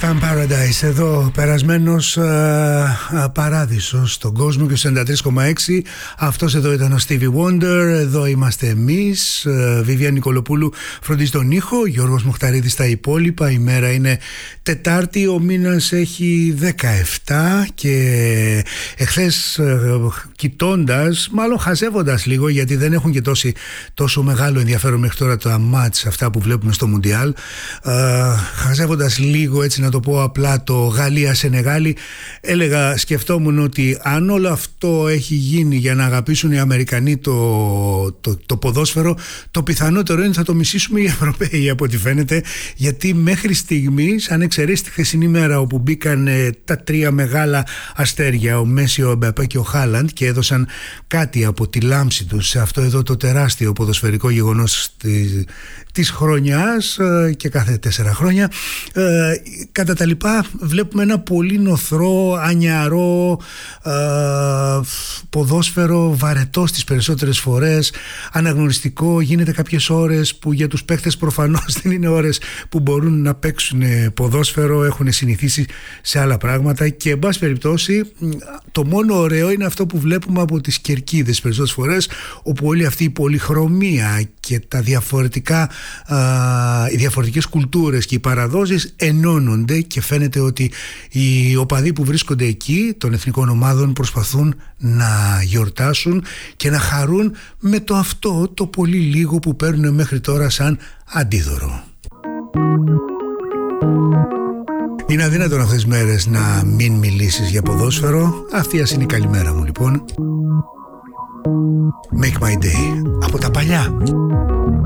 Lost in Paradise, εδώ περασμένος παράδεισος στον κόσμο και στο 93,6. Αυτός εδώ ήταν ο Stevie Wonder. Εδώ είμαστε εμείς, Βίβια Νικολοπούλου φροντίζει τον ήχο, Γιώργος Μουχταρίδης στα υπόλοιπα. Η μέρα είναι Τετάρτη, ο μήνας έχει 17 και εχθές κοιτώντας, μάλλον χαζεύοντας λίγο, γιατί δεν έχουν και τόσο μεγάλο ενδιαφέρον μέχρι τώρα τα μάτς αυτά που βλέπουμε στο Μουντιάλ, χαζεύοντας λίγο, έτσι να το πω απλά, το Γαλλία-Σενεγάλη, σκεφτόμουν ότι αν όλο αυτό έχει γίνει για να αγαπήσουν οι Αμερικανοί το ποδόσφαιρο, το πιθανότερο είναι θα το μισήσουμε οι Ευρωπαίοι, από ό,τι φαίνεται, γιατί μέχρι στιγμής, αν εξαιρέσει τη χθεσινή μέρα όπου μπήκαν τα τρία μεγάλα αστέρια, ο Μέση, ο Εμπαπέ και ο Χάλαντ, και έδωσαν κάτι από τη λάμψη τους σε αυτό εδώ το τεράστιο ποδοσφαιρικό γεγονός της χρονιάς και κάθε 4 χρόνια, κατά τα λοιπά βλέπουμε ένα πολύ νοθρό, ανιαρό ποδόσφαιρο, βαρετό στις περισσότερες φορές, αναγνωριστικό. Γίνεται κάποιες ώρες που για τους παίκτες προφανώς δεν είναι ώρες που μπορούν να παίξουν ποδόσφαιρο, έχουν συνηθίσει σε άλλα πράγματα, και εν πάση περιπτώσει το μόνο ωραίο είναι αυτό που βλέπουμε από τις κερκίδες περισσότερες φορές, όπου όλη αυτή η πολυχρωμία και τα οι διαφορετικές κουλτούρες και οι παραδόσεις ενώνονται, και φαίνεται ότι οι οπαδοί που βρίσκονται εκεί των εθνικών ομάδων προσπαθούν να γιορτάσουν και να χαρούν με το αυτό το πολύ λίγο που παίρνουν μέχρι τώρα σαν αντίδωρο. Είναι αδύνατον αυτές τις μέρες να μην μιλήσεις για ποδόσφαιρο. Αυτή ας είναι η καλημέρα μου, λοιπόν. Make my day. Από τα παλιά.